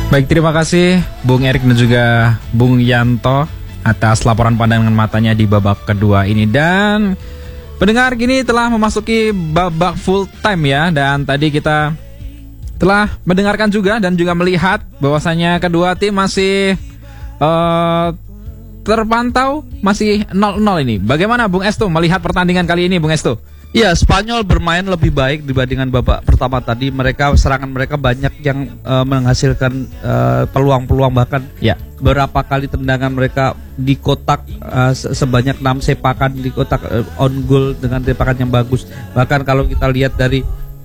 Baik, terima kasih Bung Erik dan juga Bung Yanto atas laporan pandangan matanya di babak kedua ini. Dan pendengar, kini telah memasuki babak full time ya. Dan tadi kita telah mendengarkan juga dan juga melihat bahwasanya kedua tim masih terpantau masih 0-0 ini. Bagaimana Bung Estu melihat pertandingan kali ini, Bung Estu? Ya, Spanyol bermain lebih baik dibandingkan babak pertama tadi. Serangan mereka banyak yang menghasilkan peluang-peluang, bahkan beberapa kali tendangan mereka di kotak sebanyak 6 sepakan di kotak on goal dengan tembakan yang bagus. Bahkan kalau kita lihat dari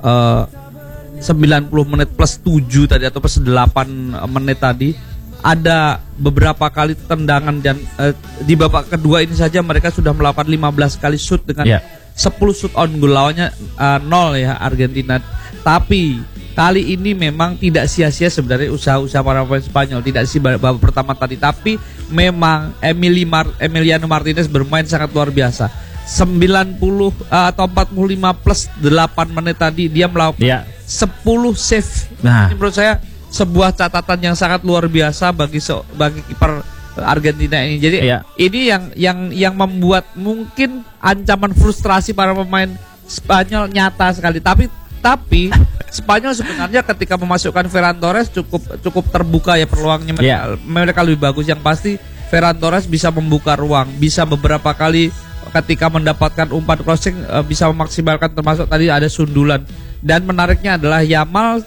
90 menit plus 7 tadi atau plus 8 menit tadi, ada beberapa kali tendangan dan di babak kedua ini saja mereka sudah melakukan 15 kali shoot dengan 10 shoot on goal, lawannya 0 ya Argentina. Tapi kali ini memang tidak sia-sia sebenarnya usaha-usaha para pemain Spanyol, tidak sih babak pertama tadi, tapi memang Emiliano Martinez bermain sangat luar biasa. 90 atau 45 plus 8 menit tadi dia melakukan 10 save. Ini menurut saya sebuah catatan yang sangat luar biasa bagi kiper Argentina ini. Jadi ini yang membuat mungkin ancaman frustrasi para pemain Spanyol nyata sekali. Tapi Spanyol sebenarnya ketika memasukkan Ferran Torres cukup terbuka ya peluangnya. Mereka lebih bagus. Yang pasti Ferran Torres bisa membuka ruang, bisa beberapa kali ketika mendapatkan umpan crossing bisa memaksimalkan, termasuk tadi ada sundulan. Dan menariknya adalah Yamal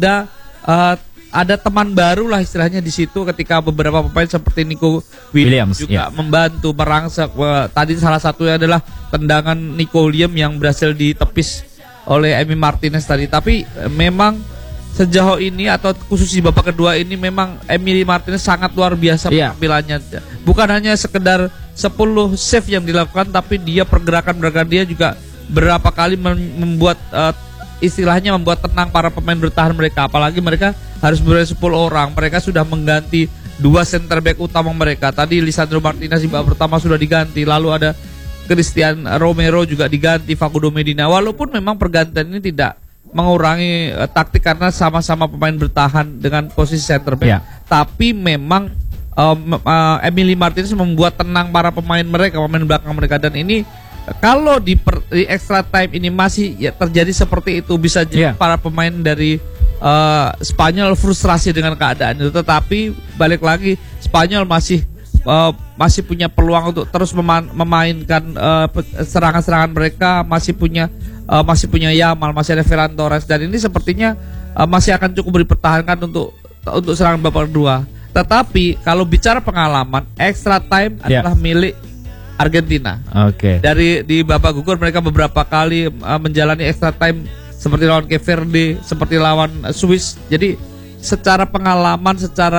ada teman baru lah istilahnya di situ ketika beberapa pemain seperti Nico Williams juga membantu merangsek. Tadi salah satunya adalah tendangan Nico Williams yang berhasil ditepis oleh Emi Martinez tadi. Tapi memang sejauh ini atau khusus di babak kedua ini memang Emi Martinez sangat luar biasa penampilannya. Bukan hanya sekedar 10 save yang dilakukan, tapi dia pergerakan dia juga berapa kali membuat istilahnya membuat tenang para pemain bertahan mereka. Apalagi mereka harus bermain 10 orang. Mereka sudah mengganti 2 center back utama mereka. Tadi Lisandro Martinez di babak pertama sudah diganti. Lalu ada Christian Romero juga diganti, Facundo Medina. Walaupun memang pergantian ini tidak mengurangi taktik karena sama-sama pemain bertahan dengan posisi center back. Tapi memang Emily Martinez membuat tenang para pemain belakang mereka. Dan ini kalau di extra time ini masih terjadi seperti itu, bisa jadi para pemain dari Spanyol frustrasi dengan keadaan itu. Tetapi balik lagi, Spanyol masih punya peluang untuk terus memainkan serangan-serangan mereka. Masih punya Yamal, masih ada Ferran Torres, dan ini sepertinya masih akan cukup dipertahankan untuk serangan babak kedua. Tetapi kalau bicara pengalaman, extra time adalah milik Argentina. Di babak gugur mereka beberapa kali menjalani extra time seperti lawan Cape Verde, seperti lawan Swiss. Jadi secara pengalaman, secara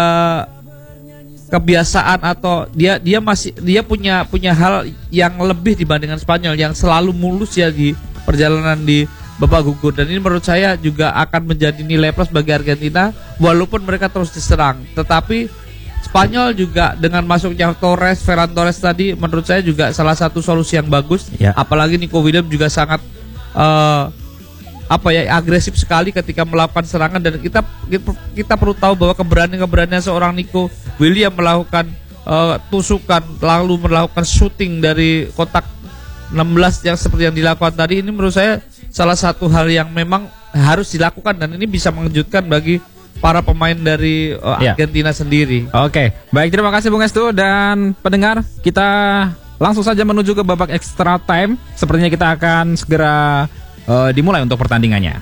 kebiasaan atau dia punya hal yang lebih dibandingkan Spanyol yang selalu mulus ya di perjalanan di babak gugur. Dan ini menurut saya juga akan menjadi nilai plus bagi Argentina walaupun mereka terus diserang. Tetapi Spanyol juga dengan masuknya Ferran Torres tadi menurut saya juga salah satu solusi yang bagus. Apalagi Nico Williams juga sangat agresif sekali ketika melakukan serangan. Dan kita perlu tahu bahwa keberanian seorang Nico Williams melakukan tusukan lalu melakukan shooting dari kotak 16 yang seperti yang dilakukan tadi, ini menurut saya salah satu hal yang memang harus dilakukan, dan ini bisa mengejutkan bagi para pemain dari Argentina sendiri. Baik, terima kasih Bung Estu. Dan pendengar, kita langsung saja menuju ke babak extra time. Sepertinya kita akan segera dimulai untuk pertandingannya.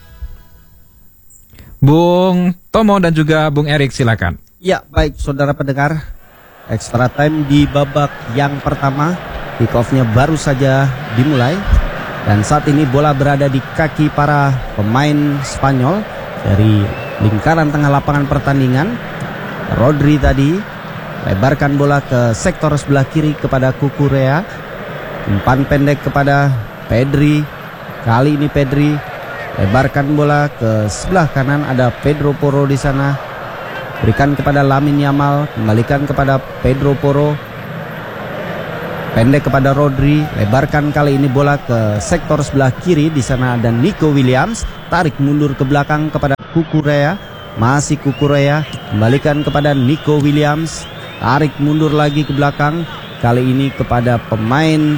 Bung Tomo dan juga Bung Erik, silakan. Ya, baik saudara pendengar, extra time di babak yang pertama, kick off-nya baru saja dimulai. Dan saat ini bola berada di kaki para pemain Spanyol dari lingkaran tengah lapangan pertandingan. Rodri tadi lebarkan bola ke sektor sebelah kiri kepada Cucurella. Umpan pendek kepada Pedri. Kali ini Pedri lebarkan bola ke sebelah kanan, ada Pedro Porro di sana. Berikan kepada Lamine Yamal, kembalikan kepada Pedro Porro. Pendek kepada Rodri, lebarkan kali ini bola ke sektor sebelah kiri. Di sana ada Nico Williams, tarik mundur ke belakang kepada Cucurella. Masih Kukurea, kembalikan kepada Nico Williams. Tarik mundur lagi ke belakang. Kali ini kepada pemain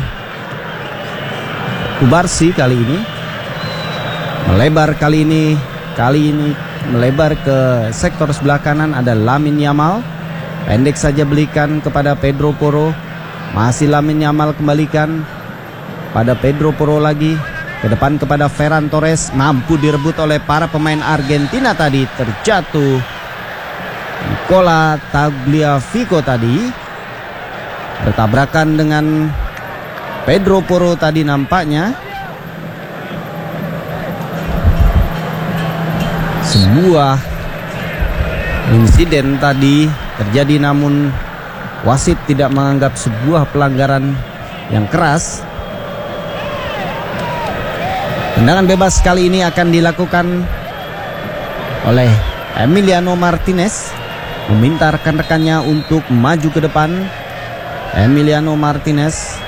Kubarsi kali ini. Melebar kali ini melebar ke sektor sebelah kanan ada Lamine Yamal. Pendek saja belikan kepada Pedro Porro. Masih Lamine Yamal kembalikan pada Pedro Porro lagi. Ke depan kepada Ferran Torres, mampu direbut oleh para pemain Argentina tadi. Terjatuh Nicola Tagliafico tadi. Bertabrakan dengan Pedro Porro tadi nampaknya. Sebuah insiden tadi terjadi, namun wasit tidak menganggap sebuah pelanggaran yang keras. Tendangan bebas kali ini akan dilakukan oleh Emiliano Martinez, meminta rekan-rekannya untuk maju ke depan. Emiliano Martinez.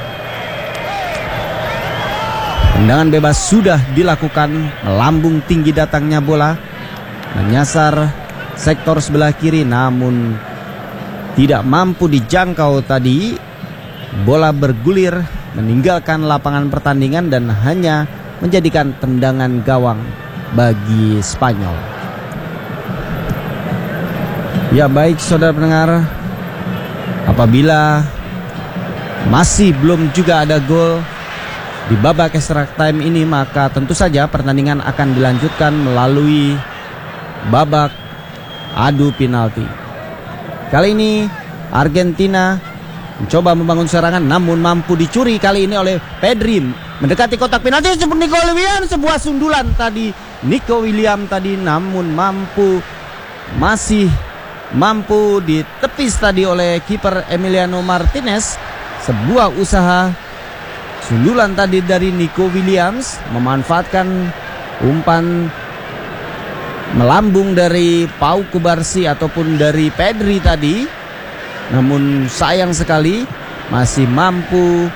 Tendangan bebas sudah dilakukan, melambung tinggi datangnya bola, menyasar sektor sebelah kiri, namun tidak mampu dijangkau tadi. Bola bergulir meninggalkan lapangan pertandingan dan hanya menjadikan tendangan gawang bagi Spanyol. Ya baik saudara pendengar, apabila masih belum juga ada gol di babak extra time ini, maka tentu saja pertandingan akan dilanjutkan melalui babak adu penalti. Kali ini Argentina mencoba membangun serangan, namun mampu dicuri kali ini oleh Pedri. Mendekati kotak penalti seperti Nico Williams, sebuah sundulan tadi Nico Williams tadi, namun masih mampu ditepis tadi oleh kiper Emiliano Martinez. Sebuah usaha sundulan tadi dari Nico Williams, memanfaatkan umpan melambung dari Pau Kubarsi ataupun dari Pedri tadi, namun sayang sekali masih mampu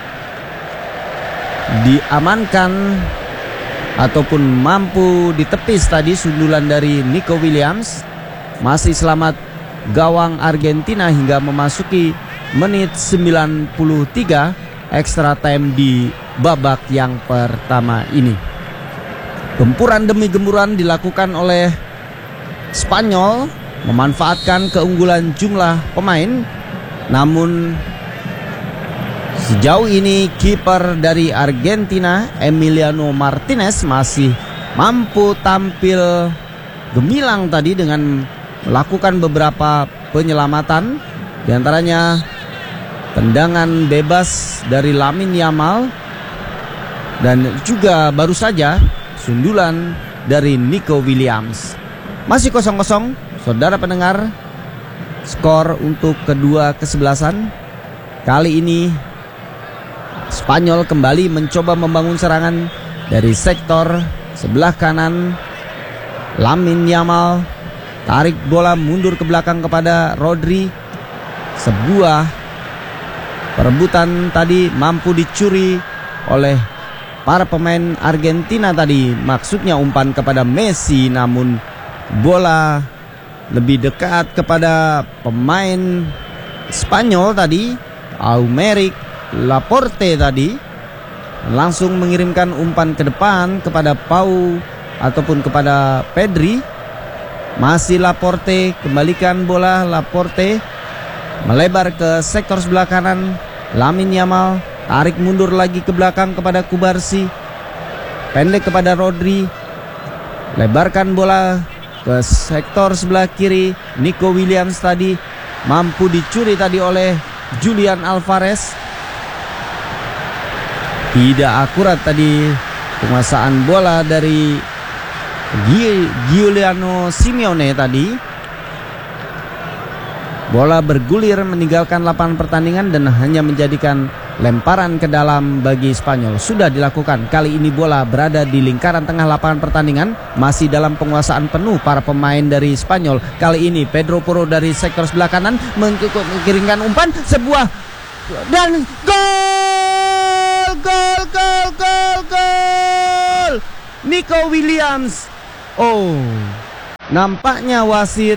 diamankan ataupun mampu ditepis tadi sundulan dari Nico Williams. Masih selamat gawang Argentina hingga memasuki menit 93 extra time di babak yang pertama ini. Gempuran demi gempuran dilakukan oleh Spanyol, memanfaatkan keunggulan jumlah pemain, namun sejauh ini kiper dari Argentina Emiliano Martinez masih mampu tampil gemilang tadi dengan melakukan beberapa penyelamatan, diantaranya tendangan bebas dari Lamine Yamal dan juga baru saja sundulan dari Nico Williams. Masih 0-0 saudara pendengar, skor untuk kedua kesebelasan. Kali ini Spanyol kembali mencoba membangun serangan dari sektor sebelah kanan. Lamine Yamal tarik bola mundur ke belakang kepada Rodri. Sebuah perebutan tadi mampu dicuri oleh para pemain Argentina tadi. Maksudnya umpan kepada Messi, namun bola lebih dekat kepada pemain Spanyol tadi, Aymeric Laporte tadi, langsung mengirimkan umpan ke depan kepada Pau ataupun kepada Pedri. Masih Laporte, kembalikan bola Laporte, melebar ke sektor sebelah kanan. Lamine Yamal tarik mundur lagi ke belakang kepada Kubarsi, pendek kepada Rodri, lebarkan bola ke sektor sebelah kiri. Nico Williams tadi mampu dicuri tadi oleh Julian Alvarez. Tidak akurat tadi penguasaan bola dari Giuliano Simeone tadi. Bola bergulir meninggalkan lapangan pertandingan dan hanya menjadikan lemparan ke dalam bagi Spanyol. Sudah dilakukan. Kali ini bola berada di lingkaran tengah lapangan pertandingan, masih dalam penguasaan penuh para pemain dari Spanyol. Kali ini Pedro Porro dari sektor sebelah kanan mengirimkan umpan, sebuah dan gol! Nico Williams. Oh, nampaknya wasit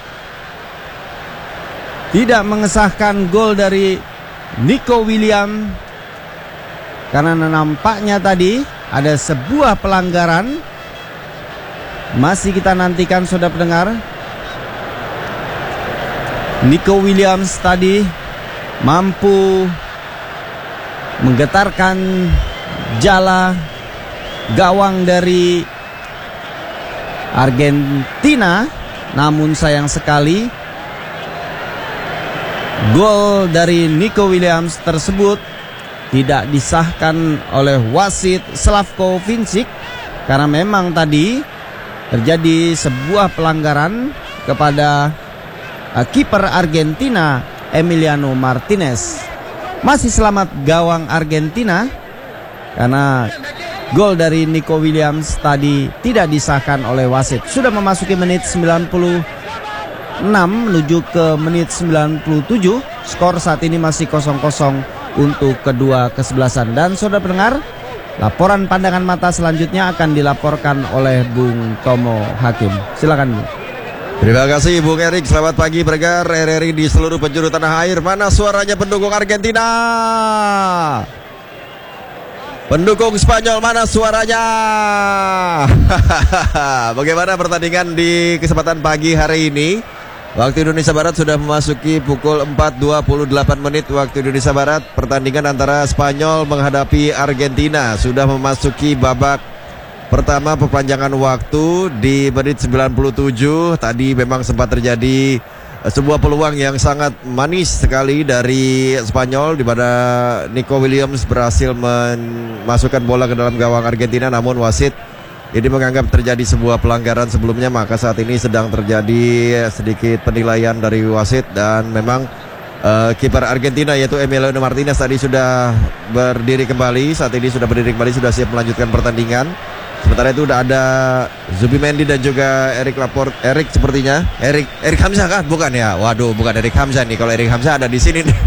tidak mengesahkan gol dari Nico Williams karena nampaknya tadi ada sebuah pelanggaran. Masih kita nantikan saudara pendengar. Nico Williams tadi mampu menggetarkan jala gawang dari Argentina, namun sayang sekali gol dari Nico Williams tersebut tidak disahkan oleh wasit Slavko Vincic karena memang tadi terjadi sebuah pelanggaran kepada kiper Argentina Emiliano Martinez. Masih selamat gawang Argentina karena gol dari Nico Williams tadi tidak disahkan oleh wasit. Sudah memasuki menit 96 menuju ke menit 97. Skor saat ini masih 0-0 untuk kedua kesebelasan. Dan saudara pendengar, laporan pandangan mata selanjutnya akan dilaporkan oleh Bung Tomo Hakim. Silakan Bung. Terima kasih Bung Erik. Selamat pagi pendengar RRI di seluruh penjuru tanah air. Mana suaranya pendukung Argentina? Pendukung Spanyol mana suaranya? Bagaimana pertandingan di kesempatan pagi hari ini? Waktu Indonesia Barat sudah memasuki pukul 4.28 menit waktu Indonesia Barat. Pertandingan antara Spanyol menghadapi Argentina sudah memasuki babak pertama perpanjangan waktu di menit 97. Tadi memang sempat terjadi sebuah peluang yang sangat manis sekali dari Spanyol, di mana Nico Williams berhasil memasukkan bola ke dalam gawang Argentina, namun wasit ini menganggap terjadi sebuah pelanggaran sebelumnya, maka saat ini sedang terjadi sedikit penilaian dari wasit. Dan memang kiper Argentina yaitu Emiliano Martinez tadi sudah berdiri kembali, saat ini sudah berdiri kembali, sudah siap melanjutkan pertandingan. Sementara itu udah ada Zubimendi dan juga Erik Laporte. Erik sepertinya Erik Hamzah kan? Bukan ya? Waduh, bukan Erik Hamzah nih. Kalau Erik Hamzah ada di sini nih.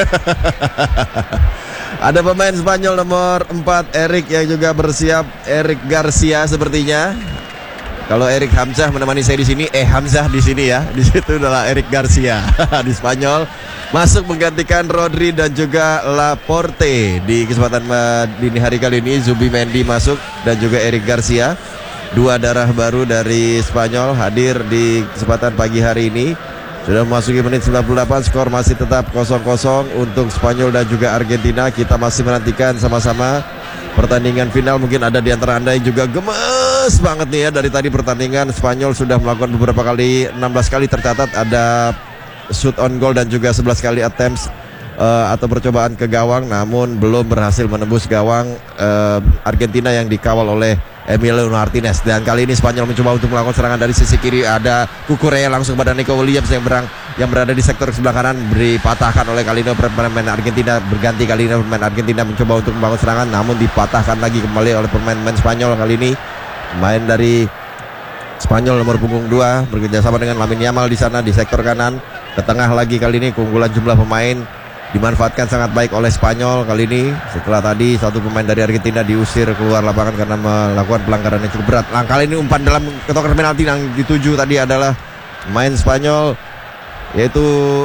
Ada pemain Spanyol nomor 4 Erik yang juga bersiap, Erik Garcia sepertinya. Kalau Erik Hamzah menemani saya di sini, Hamzah di sini ya. Di situ adalah Erik Garcia di Spanyol. Masuk menggantikan Rodri dan juga Laporte. Di kesempatan dini hari kali ini Zubimendi masuk dan juga Erik Garcia. Dua darah baru dari Spanyol hadir di kesempatan pagi hari ini. Sudah memasuki menit 98, skor masih tetap 0-0 untuk Spanyol dan juga Argentina. Kita masih menantikan sama-sama pertandingan final. Mungkin ada di antara Anda yang juga gemes banget nih ya. Dari tadi pertandingan Spanyol sudah melakukan beberapa kali, 16 kali tercatat ada shoot on goal dan juga 11 kali attempts atau percobaan ke gawang, namun belum berhasil menembus gawang Argentina yang dikawal oleh Emiliano Martinez. Dan kali ini Spanyol mencoba untuk melakukan serangan dari sisi kiri. Ada Cucurella langsung pada Nico Williams yang berada di sektor sebelah kanan, dipatahkan oleh kali ini pemain Argentina. Berganti kali ini pemain Argentina mencoba untuk membangun serangan, namun dipatahkan lagi kembali oleh pemain Spanyol. Kali ini main dari Spanyol nomor punggung 2 bekerjasama dengan Lamine Yamal di sana di sektor kanan. Ke tengah lagi kali ini keunggulan jumlah pemain dimanfaatkan sangat baik oleh Spanyol kali ini. Setelah tadi satu pemain dari Argentina diusir keluar lapangan karena melakukan pelanggaran yang cukup berat. Kali ini umpan dalam kotak penalti yang dituju tadi adalah pemain Spanyol, yaitu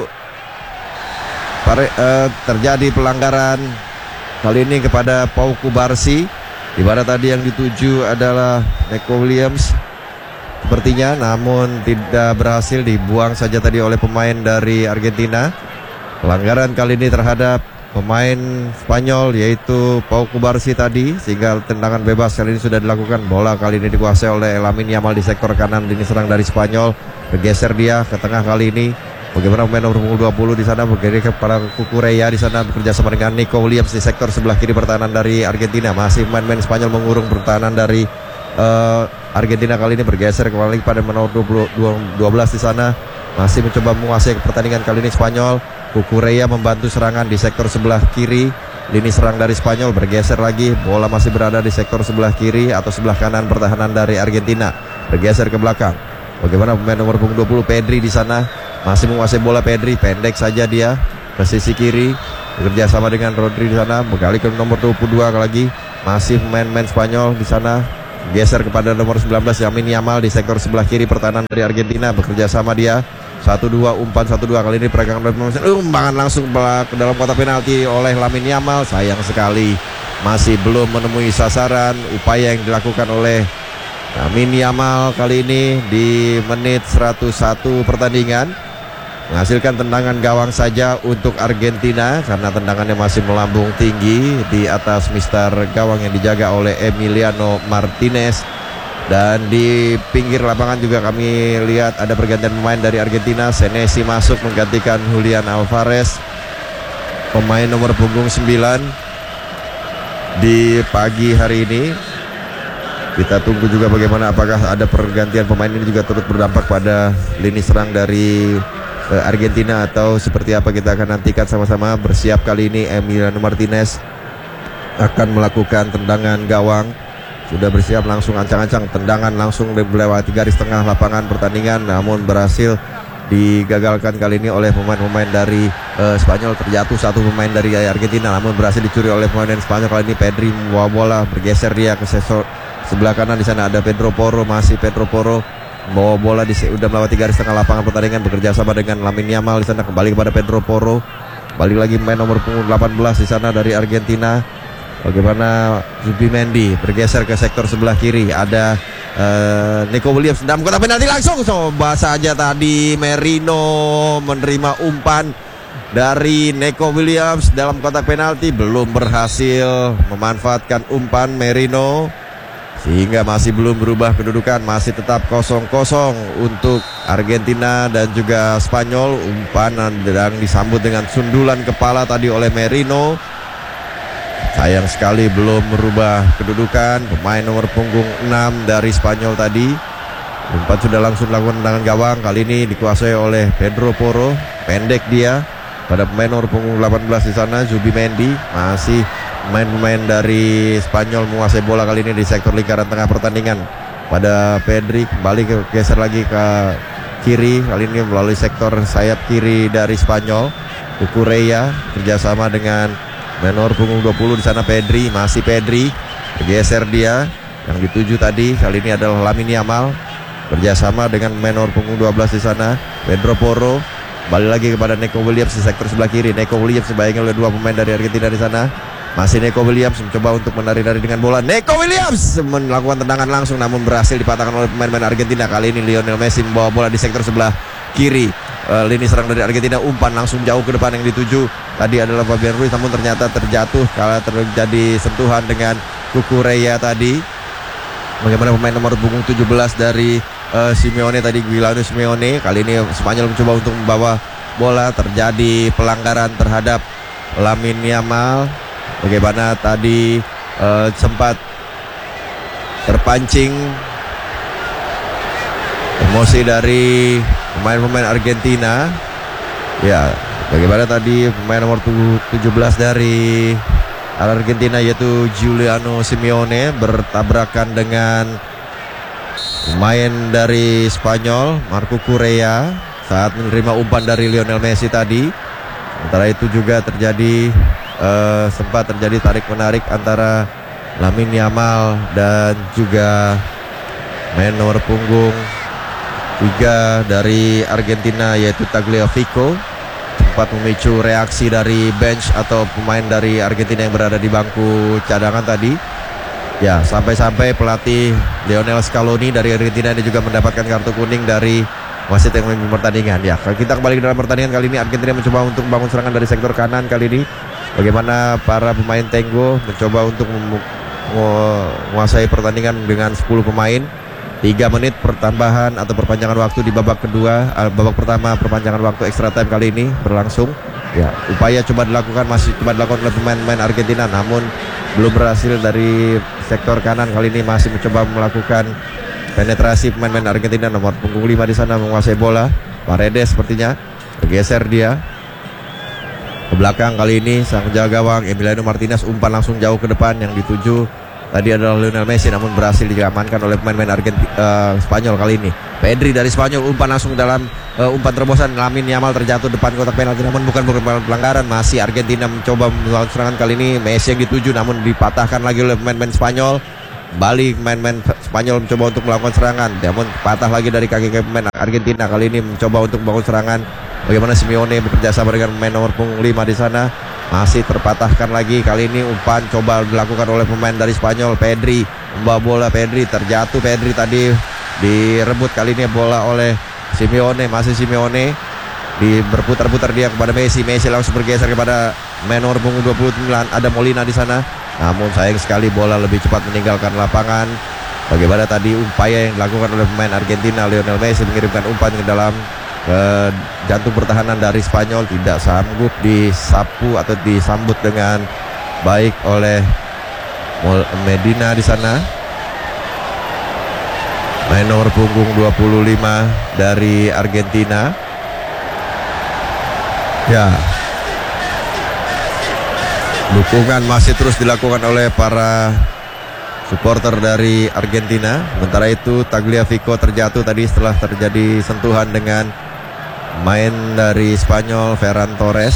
terjadi pelanggaran kali ini kepada Pau Kubarsi, di mana tadi yang dituju adalah Nico Williams sepertinya, namun tidak berhasil, dibuang saja tadi oleh pemain dari Argentina. Pelanggaran kali ini terhadap pemain Spanyol yaitu Pau Kubarsi tadi, sehingga tendangan bebas kali ini sudah dilakukan. Bola kali ini dikuasai oleh Lamine Yamal di sektor kanan. Ini serang dari Spanyol, bergeser dia ke tengah kali ini. Bagaimana pemain nomor 20 di sana bergeser kepada Cucurella di sana bekerja sama dengan Nico Williams di sektor sebelah kiri pertahanan dari Argentina. Masih pemain Spanyol mengurung pertahanan dari Argentina kali ini, bergeser kembali pada nomor 12 di sana. Masih mencoba menguasai pertandingan kali ini Spanyol. Cucurella membantu serangan di sektor sebelah kiri. Lini serang dari Spanyol bergeser lagi. Bola masih berada di sektor sebelah kiri atau sebelah kanan pertahanan dari Argentina. Bergeser ke belakang. Bagaimana pemain nomor 20 Pedri di sana masih menguasai bola. Pedri pendek saja dia ke sisi kiri. Bekerja sama dengan Rodri di sana. Berkali ke nomor 22 lagi. Masih pemain-pemain Spanyol di sana. geser kepada nomor 19 Lamine Yamal di sektor sebelah kiri pertahanan dari Argentina. Bekerja sama dia 1-2 umpan 1-2 kali ini peregangan umpangan langsung ke dalam kotak penalti oleh Lamine Yamal. Sayang sekali masih belum menemui sasaran. Upaya yang dilakukan oleh Lamine Yamal kali ini di menit 101 pertandingan menghasilkan tendangan gawang saja untuk Argentina karena tendangannya masih melambung tinggi di atas mister gawang yang dijaga oleh Emiliano Martinez. Dan di pinggir lapangan juga kami lihat ada pergantian pemain dari Argentina. Senesi masuk menggantikan Julian Alvarez, pemain nomor punggung 9 di pagi hari ini. Kita tunggu juga bagaimana apakah ada pergantian pemain ini juga turut berdampak pada lini serang dari Argentina atau seperti apa, kita akan nantikan sama-sama. Bersiap kali ini Emiliano Martinez akan melakukan tendangan gawang. Sudah bersiap, langsung ancang-ancang tendangan langsung melewati garis tengah lapangan pertandingan, namun berhasil digagalkan kali ini oleh pemain-pemain dari Spanyol. Terjatuh satu pemain dari Argentina namun berhasil dicuri oleh pemain dari Spanyol. Kali ini Pedri membawa bola, bergeser dia ke sebelah kanan. Di sana ada Pedro Porro, masih Pedro Porro bawa bola udah melewati garis tengah lapangan pertandingan, bekerja sama dengan Lamine Yamal. Di sana kembali kepada Pedro Porro, balik lagi main nomor punggung 18 di sana dari Argentina. Bagaimana Zubimendi bergeser ke sektor sebelah kiri, ada Nico Williams dalam kotak penalti langsung. Coba saja tadi Merino menerima umpan dari Nico Williams dalam kotak penalti, belum berhasil memanfaatkan umpan Merino sehingga masih belum berubah kedudukan, masih tetap 0-0 untuk Argentina dan juga Spanyol. Umpan dan disambut dengan sundulan kepala tadi oleh Merino. Sayang sekali belum merubah kedudukan pemain nomor punggung 6 dari Spanyol tadi. Umpan sudah langsung lakukan tendangan gawang, kali ini dikuasai oleh Pedro Porro, pendek dia pada pemain nomor punggung 18 di sana Zubimendi. Masih pemain-pemain dari Spanyol menguasai bola kali ini di sektor lingkaran tengah pertandingan. Pada Pedri kembali geser lagi ke kiri, kali ini melalui sektor sayap kiri dari Spanyol. Cucurella kerjasama dengan menor punggung 20 di sana Pedri, masih Pedri bergeser dia. Yang dituju tadi kali ini adalah Lamine Yamal kerjasama dengan menor punggung 12 di sana Pedro Porro. Balik lagi kepada Nico Williams di sektor sebelah kiri. Nico Williams dibayangi oleh dua pemain dari Argentina di sana. Masih Nico Williams mencoba untuk menari-nari dengan bola. Nico Williams melakukan tendangan langsung namun berhasil dipatahkan oleh pemain-pemain Argentina. Kali ini Lionel Messi membawa bola di sektor sebelah kiri. Lini serang dari Argentina, umpan langsung jauh ke depan. Yang dituju tadi adalah Fabian Ruiz namun ternyata terjatuh karena terjadi sentuhan dengan Cucurella tadi. Bagaimana pemain nomor punggung 17 dari Simeone tadi, Giuliano Simeone. Kali ini Spanyol mencoba untuk membawa bola, terjadi pelanggaran terhadap Lamine Yamal. Bagaimana tadi sempat terpancing emosi dari pemain-pemain Argentina. Ya, bagaimana tadi pemain nomor 17 dari Argentina yaitu Giuliano Simeone bertabrakan dengan pemain dari Spanyol Marco Correa saat menerima umpan dari Lionel Messi tadi. Sementara itu juga terjadi sempat terjadi tarik-menarik antara Lamine Yamal dan juga main nomor punggung 3 dari Argentina yaitu Tagliafico. Sempat memicu reaksi dari bench atau pemain dari Argentina yang berada di bangku cadangan tadi. Ya, sampai-sampai pelatih Lionel Scaloni dari Argentina ini juga mendapatkan kartu kuning dari wasit yang memimpin pertandingan. Ya, kita kembali ke dalam pertandingan kali ini. Argentina mencoba untuk membangun serangan dari sektor kanan kali ini. Bagaimana para pemain Tengo mencoba untuk menguasai pertandingan dengan 10 pemain. 3 menit pertambahan atau perpanjangan waktu di babak kedua. Babak pertama perpanjangan waktu extra time kali ini berlangsung. Ya, upaya coba dilakukan, masih coba dilakukan oleh pemain-pemain Argentina namun belum berhasil. Dari sektor kanan kali ini masih mencoba melakukan penetrasi pemain-pemain Argentina. Nomor punggung 5 di sana menguasai bola. Paredes sepertinya bergeser dia ke belakang. Kali ini sang penjaga gawang Emiliano Martinez umpan langsung jauh ke depan. Yang dituju tadi adalah Lionel Messi namun berhasil diamankan oleh pemain-pemain Spanyol kali ini. Pedri dari Spanyol umpan langsung dalam umpan terobosan. Lamine Yamal terjatuh depan kotak penalti namun bukan pelanggaran. Masih Argentina mencoba melawan serangan kali ini. Messi yang dituju namun dipatahkan lagi oleh pemain-pemain Spanyol. balik main-main Spanyol mencoba untuk melakukan serangan, namun patah lagi dari kaki pemain Argentina. Kali ini mencoba untuk membangun serangan. Bagaimana Simeone bekerja sama dengan pemain nomor punggung 5 di sana, masih terpatahkan lagi. Kali ini umpan coba dilakukan oleh pemain dari Spanyol. Pedri membawa bola, Pedri terjatuh, Pedri tadi direbut. Kali ini bola oleh Simeone, masih Simeone berputar-putar dia kepada Messi. Messi langsung bergeser kepada pemain nomor punggung 29, ada Molina di sana. Namun sayang sekali bola lebih cepat meninggalkan lapangan. Bagaimana tadi upaya yang dilakukan oleh pemain Argentina, Lionel Messi mengirimkan umpan ke dalam jantung pertahanan dari Spanyol, tidak sanggup disapu atau disambut dengan baik oleh Medina di sana. Main nomor punggung 25 dari Argentina. Ya. Dukungan masih terus dilakukan oleh para supporter dari Argentina. Sementara itu Tagliafico terjatuh tadi setelah terjadi sentuhan dengan main dari Spanyol, Ferran Torres.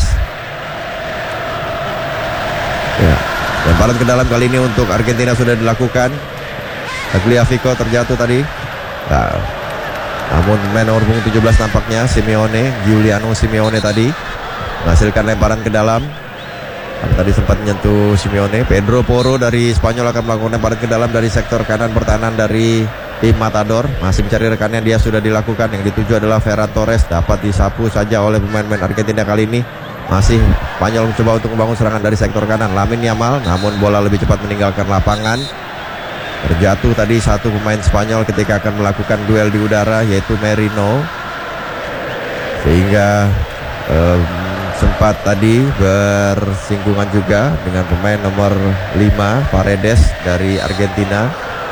Ya, lemparan ke dalam kali ini untuk Argentina sudah dilakukan. Tagliafico terjatuh tadi. Nah, namun main nomor punggung 17 nampaknya Giuliano Simeone tadi menghasilkan lemparan ke dalam. Tadi sempat menyentuh Simeone. Pedro Porro dari Spanyol akan melakukan lemparan ke dalam dari sektor kanan pertahanan dari tim Matador. Masih mencari rekannya, dia sudah dilakukan. Yang dituju adalah Ferran Torres, dapat disapu saja oleh pemain-pemain Argentina kali ini. Masih Spanyol mencoba untuk membangun serangan dari sektor kanan. Lamine Yamal, namun bola lebih cepat meninggalkan lapangan. Terjatuh tadi satu pemain Spanyol ketika akan melakukan duel di udara, yaitu Merino. Sehingga sempat tadi bersinggungan juga dengan pemain nomor 5 Paredes dari Argentina.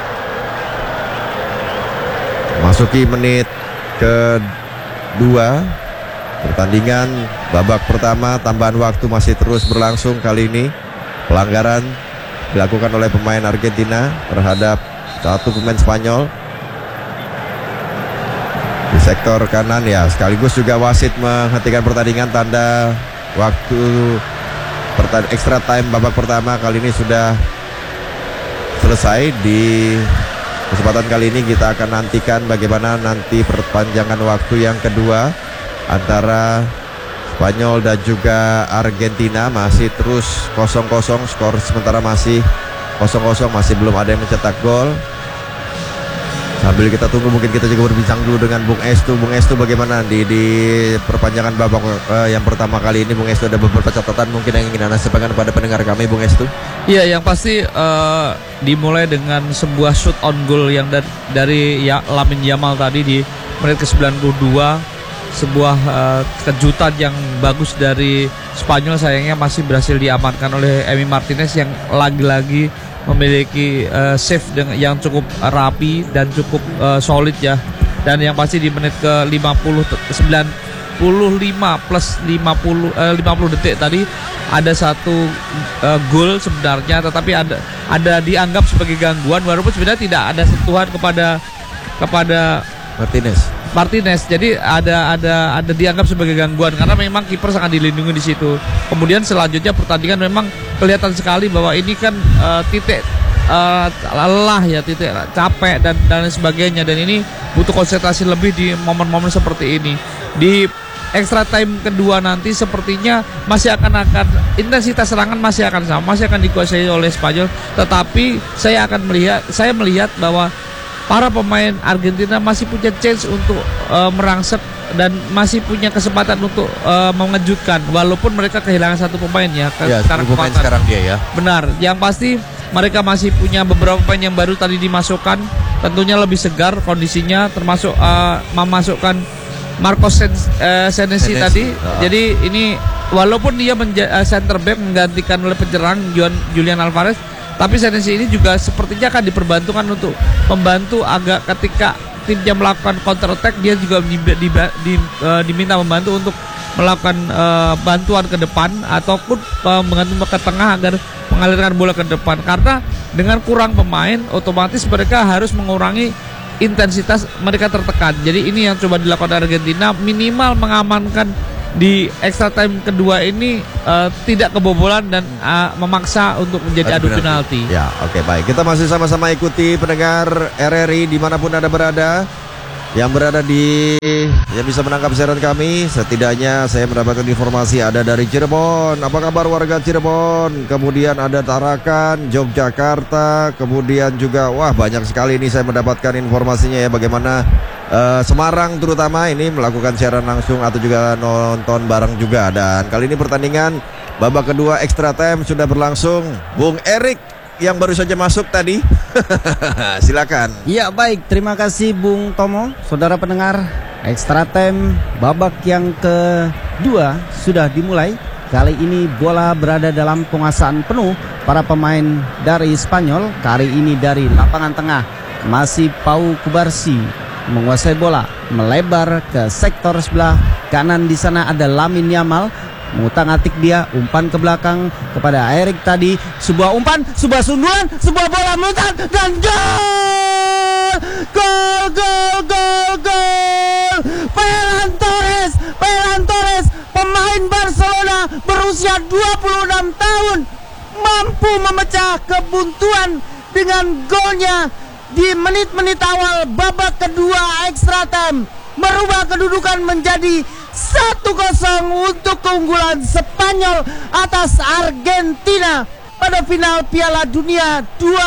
Masuki menit kedua pertandingan babak pertama, tambahan waktu masih terus berlangsung. Kali ini pelanggaran dilakukan oleh pemain Argentina terhadap satu pemain Spanyol di sektor kanan, ya, sekaligus juga wasit menghentikan pertandingan. Tanda waktu extra time babak pertama kali ini sudah selesai. Di kesempatan kali ini kita akan nantikan bagaimana nanti perpanjangan waktu yang kedua antara Spanyol dan juga Argentina. Masih terus 0-0, skor sementara masih 0-0, masih belum ada yang mencetak gol. Sambil kita tunggu, mungkin kita juga berbincang dulu dengan Bung Estu. Bung Estu, bagaimana di perpanjangan babak yang pertama kali ini? Bung Estu, ada beberapa catatan mungkin yang ingin Anda sampaikan kepada pendengar kami, Bung Estu? Iya, yang pasti dimulai dengan sebuah shoot on goal yang dari Lamine Yamal tadi di menit ke-92. Sebuah kejutan yang bagus dari Spanyol, sayangnya masih berhasil diamankan oleh Emi Martinez yang lagi-lagi memiliki save yang cukup rapi dan cukup solid ya. Dan yang pasti di menit ke 95 plus 50 detik tadi ada satu gol sebenarnya, tetapi ada dianggap sebagai gangguan, walaupun sebenarnya tidak ada sentuhan kepada Martinez. Jadi ada dianggap sebagai gangguan karena memang kiper sangat dilindungi di situ. Kemudian selanjutnya pertandingan memang kelihatan sekali bahwa ini kan titik lelah ya, titik capek dan sebagainya, dan ini butuh konsentrasi lebih di momen-momen seperti ini. Di extra time kedua nanti sepertinya masih akan intensitas serangan masih akan sama, masih akan dikuasai oleh Spanyol, tetapi saya melihat bahwa para pemain Argentina masih punya chance untuk merangsek dan masih punya kesempatan untuk mengejutkan, walaupun mereka kehilangan satu pemain ya. Pemain sekarang dia ya. Benar, yang pasti mereka masih punya beberapa pemain yang baru tadi dimasukkan, tentunya lebih segar kondisinya, termasuk memasukkan Marcos Senesi tadi. Jadi ini walaupun dia center back menggantikan oleh penyerang Julian Alvarez, tapi Senesi ini juga sepertinya akan diperbantukan untuk membantu agak ketika timnya melakukan counter attack, dia juga diminta membantu untuk melakukan bantuan ke depan ataupun mengantung ke tengah agar mengalirkan bola ke depan. Karena dengan kurang pemain, otomatis mereka harus mengurangi intensitas, mereka tertekan. Jadi ini yang coba dilakukan Argentina, minimal mengamankan di extra time kedua ini tidak kebobolan dan memaksa untuk menjadi adu penalti. Ya, oke, baik. Kita masih sama-sama ikuti pendengar RRI dimanapun Anda berada, yang berada di yang bisa menangkap siaran kami. Setidaknya saya mendapatkan informasi ada dari Cirebon. Apa kabar warga Cirebon? Kemudian ada Tarakan, Yogyakarta, kemudian juga wah banyak sekali ini saya mendapatkan informasinya ya, bagaimana Semarang terutama ini melakukan siaran langsung atau juga nonton bareng juga. Dan kali ini pertandingan babak kedua extra time sudah berlangsung. Bung Erik yang baru saja masuk tadi silakan. Ya baik, terima kasih Bung Tomo. Saudara pendengar, extra time babak yang kedua sudah dimulai. Kali ini bola berada dalam penguasaan penuh para pemain dari Spanyol. Kali ini dari lapangan tengah masih Pau Kubarsi menguasai bola, melebar ke sektor sebelah kanan. Di sana ada Lamine Yamal, mengutang-atik dia, umpan ke belakang kepada Erik tadi, sebuah umpan, sebuah sundulan, sebuah bola melontar dan gol! Gol! Ferran Torres, pemain Barcelona berusia 26 tahun, mampu memecah kebuntuan dengan golnya di menit-menit awal babak kedua extra time, merubah kedudukan menjadi 1-0 untuk keunggulan Spanyol atas Argentina pada final Piala Dunia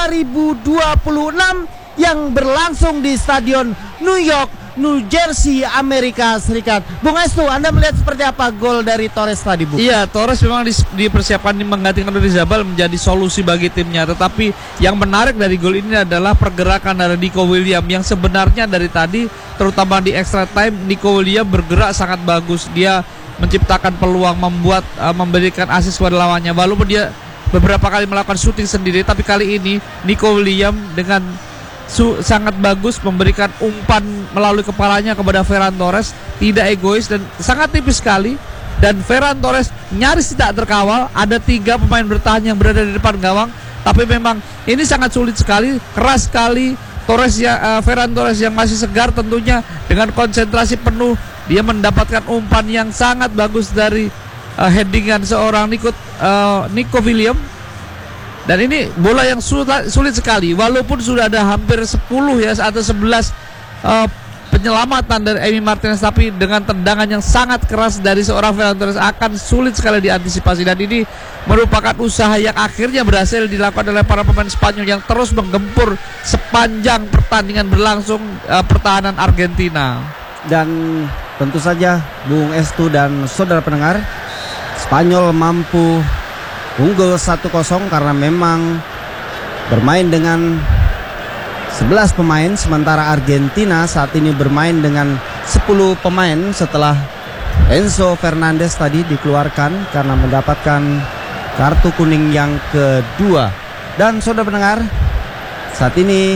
2026 yang berlangsung di Stadion New York, New Jersey, Amerika Serikat. Bung Estu, Anda melihat seperti apa gol dari Torres tadi, Bu? Iya, Torres memang dipersiapkan menggantikan Oyarzabal menjadi solusi bagi timnya. Tetapi yang menarik dari gol ini adalah pergerakan dari Nico Williams yang sebenarnya dari tadi, terutama di extra time, Nico Williams bergerak sangat bagus. Dia menciptakan peluang, memberikan asis kepada lawannya. Walaupun dia beberapa kali melakukan syuting sendiri, tapi kali ini Nico Williams dengan sangat bagus memberikan umpan melalui kepalanya kepada Ferran Torres, tidak egois dan sangat tipis sekali. Dan Ferran Torres nyaris tidak terkawal. Ada 3 pemain bertahan yang berada di depan gawang, tapi memang ini sangat sulit sekali, keras sekali. Ferran Torres yang masih segar tentunya dengan konsentrasi penuh, dia mendapatkan umpan yang sangat bagus dari headingan seorang Nico Williams. Dan ini bola yang sulit sekali, walaupun sudah ada hampir 10 ya atau 11 penyelamatan dari Emi Martinez, tapi dengan tendangan yang sangat keras dari seorang Ferran Torres akan sulit sekali diantisipasi. Dan ini merupakan usaha yang akhirnya berhasil dilakukan oleh para pemain Spanyol yang terus menggempur sepanjang pertandingan berlangsung pertahanan Argentina. Dan tentu saja Bung Estu dan saudara pendengar, Spanyol mampu unggul 1-0 karena memang bermain dengan 11 pemain, sementara Argentina saat ini bermain dengan 10 pemain setelah Enzo Fernandez tadi dikeluarkan karena mendapatkan kartu kuning yang kedua. Dan saudara pendengar, saat ini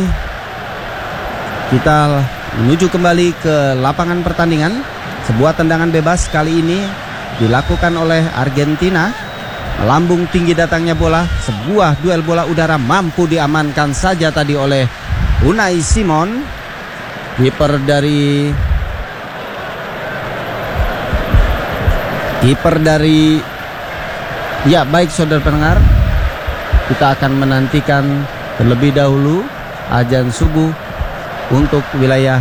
kita menuju kembali ke lapangan pertandingan. Sebuah tendangan bebas kali ini dilakukan oleh Argentina. Melambung tinggi datangnya bola, sebuah duel bola udara mampu diamankan saja tadi oleh Unai Simon, kiper ya baik saudara pendengar, kita akan menantikan terlebih dahulu azan subuh untuk wilayah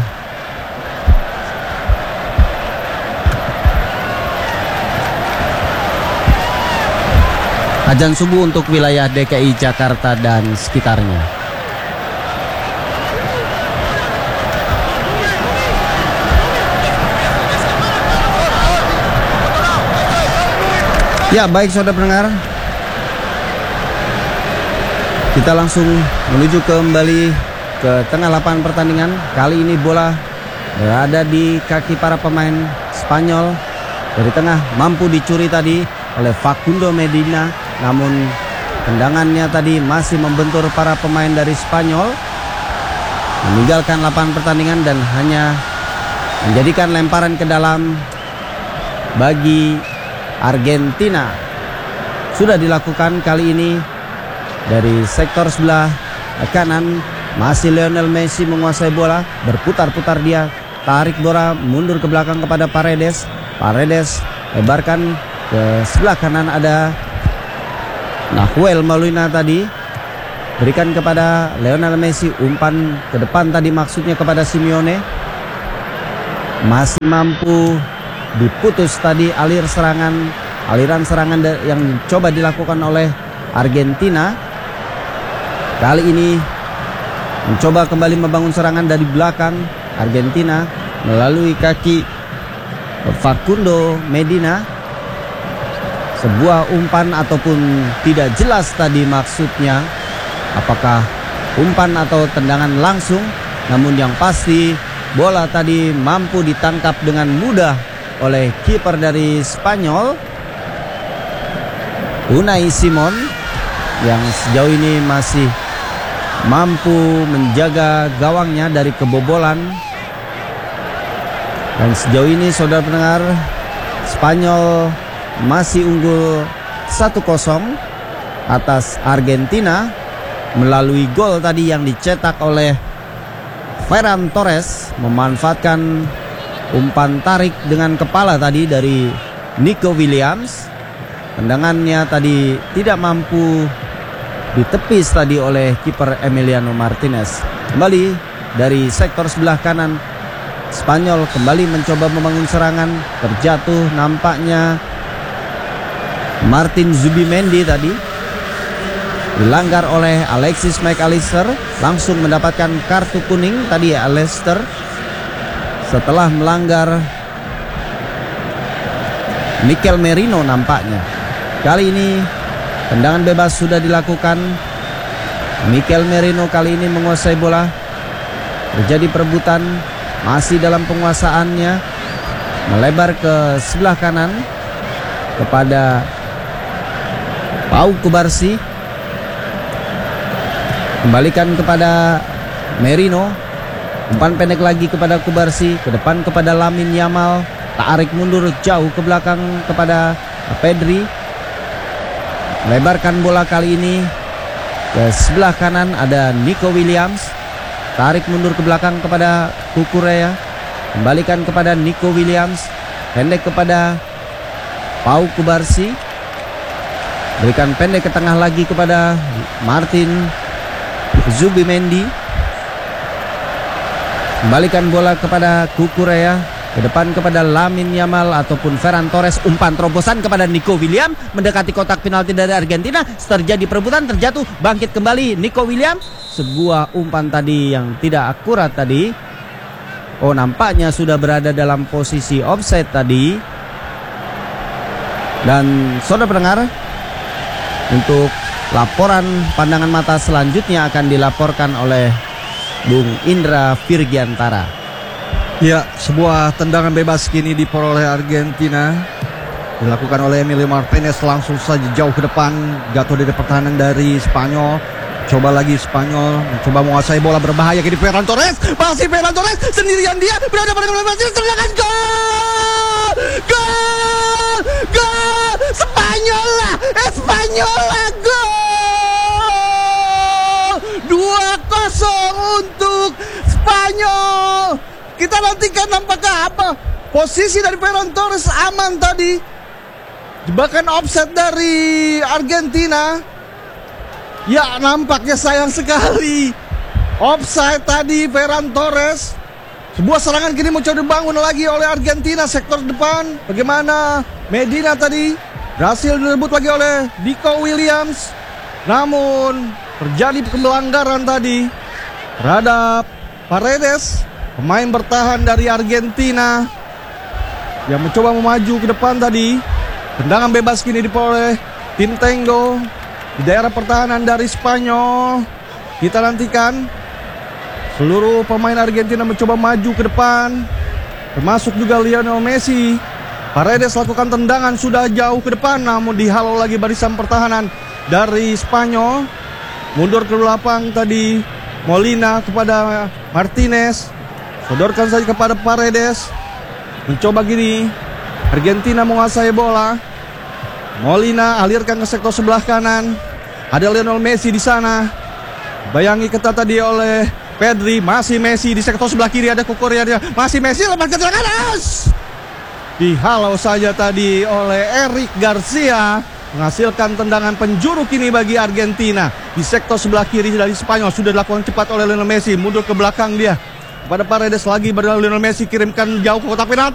azan subuh untuk wilayah DKI Jakarta dan sekitarnya. Ya baik saudara pendengar, kita langsung menuju kembali ke tengah lapangan pertandingan. Kali ini bola berada di kaki para pemain Spanyol. Dari tengah mampu dicuri tadi oleh Facundo Medina, namun tendangannya tadi masih membentur para pemain dari Spanyol, meninggalkan lapangan pertandingan dan hanya menjadikan lemparan ke dalam bagi Argentina. Sudah dilakukan kali ini dari sektor sebelah kanan, masih Lionel Messi menguasai bola, berputar-putar dia, tarik bola mundur ke belakang kepada Paredes lebarkan ke sebelah kanan, ada Nahuel Molina tadi, berikan kepada Lionel Messi, umpan ke depan tadi maksudnya kepada Simeone, masih mampu diputus tadi aliran serangan yang coba dilakukan oleh Argentina. Kali ini mencoba kembali membangun serangan dari belakang Argentina melalui kaki Facundo Medina. Sebuah umpan ataupun tidak jelas tadi maksudnya, apakah umpan atau tendangan langsung, namun yang pasti bola tadi mampu ditangkap dengan mudah oleh kiper dari Spanyol, Unai Simon, yang sejauh ini masih mampu menjaga gawangnya dari kebobolan. Dan sejauh ini saudara pendengar, Spanyol masih unggul 1-0 atas Argentina melalui gol tadi yang dicetak oleh Ferran Torres, memanfaatkan umpan tarik dengan kepala tadi dari Nico Williams. Tendangannya tadi tidak mampu ditepis tadi oleh kiper Emiliano Martinez. Kembali dari sektor sebelah kanan, Spanyol kembali mencoba membangun serangan. Terjatuh nampaknya Martin Zubimendi tadi, dilanggar oleh Alexis McAllister, langsung mendapatkan kartu kuning tadi ya Leicester setelah melanggar Mikel Merino nampaknya. Kali ini tendangan bebas sudah dilakukan. Mikel Merino kali ini menguasai bola. Terjadi perebutan, masih dalam penguasaannya, melebar ke sebelah kanan kepada Pau Kubarsi, kembalikan kepada Merino, umpan pendek lagi kepada Kubarsi, ke depan kepada Lamine Yamal, tarik mundur jauh ke belakang kepada Pedri, melebarkan bola kali ini ke sebelah kanan, ada Nico Williams, tarik mundur ke belakang kepada Cucurella, kembalikan kepada Nico Williams, pendek kepada Pau Kubarsi, berikan pendek ke tengah lagi kepada Martin Zubimendi, kembalikan bola kepada Cucurella, ke depan kepada Lamine Yamal ataupun Ferran Torres, umpan terobosan kepada Nico Williams, mendekati kotak penalti dari Argentina, terjadi perebutan, terjatuh, bangkit kembali Nico Williams, sebuah umpan tadi yang tidak akurat tadi. Oh, nampaknya sudah berada dalam posisi offside tadi. Dan saudara pendengar, untuk laporan pandangan mata selanjutnya akan dilaporkan oleh Bung Indra Virgiantara. Ya, sebuah tendangan bebas kini diperoleh Argentina, dilakukan oleh Emilio Martinez, langsung saja jauh ke depan, jatuh dari pertahanan dari Spanyol. Coba lagi Spanyol mencoba menguasai bola berbahaya kini Ferran Torres, masih Ferran Torres sendirian, dia berada pada posisi tendangan, gol! Gol! Gol! Espanyola gol! 2-0 untuk Spanyol. Kita nantikan nampaknya apa. Posisi dari Ferran Torres aman tadi. Jebakan offset dari Argentina. Ya, nampaknya sayang sekali. Offside tadi Ferran Torres. Sebuah serangan kini mencoba dibangun lagi oleh Argentina sektor depan. Bagaimana Medina tadi berhasil direbut lagi oleh Nico Williams. Namun terjadi pelanggaran tadi terhadap Paredes, pemain bertahan dari Argentina, yang mencoba memaju ke depan tadi. Tendangan bebas kini diperoleh tim Tengo di daerah pertahanan dari Spanyol. Kita nantikan seluruh pemain Argentina mencoba maju ke depan, termasuk juga Lionel Messi. Paredes lakukan tendangan sudah jauh ke depan, namun dihalau lagi barisan pertahanan dari Spanyol. Mundur ke belakang tadi Molina kepada Martinez, sodorkan saja kepada Paredes. Mencoba gini Argentina menguasai bola. Molina alirkan ke sektor sebelah kanan. Ada Lionel Messi di sana. Bayangi ketat tadi oleh Pedri, masih Messi di sektor sebelah kiri, ada Cucurella, masih Messi, lepas ke tengah kanan. Dihalau saja tadi oleh Eric Garcia, menghasilkan tendangan penjuru kini bagi Argentina. Di sektor sebelah kiri dari Spanyol sudah dilakukan cepat oleh Lionel Messi, mundur ke belakang dia. Pada Paredes lagi, berlalu Lionel Messi kirimkan jauh ke kotak penalti.